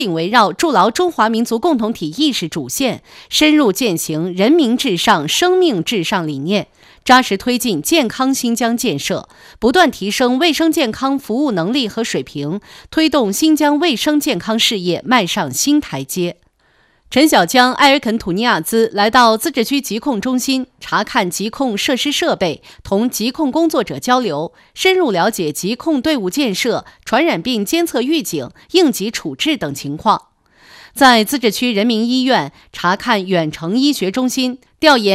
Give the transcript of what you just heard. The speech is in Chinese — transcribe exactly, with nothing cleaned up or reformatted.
围绕筑牢中华民族共同体意识主线，深入践行人民至上、生命至上理念，扎实推进健康新疆建设，不断提升卫生健康服务能力和水平，推动新疆卫生健康事业迈上新台阶。陈小江、埃尔肯土尼亚兹来到自治区疾控中心，查看疾控设施设备，同疾控工作者交流，深入了解疾控队伍建设、传染病监测预警、应急处置等情况。在自治区人民医院查看远程医学中心，调研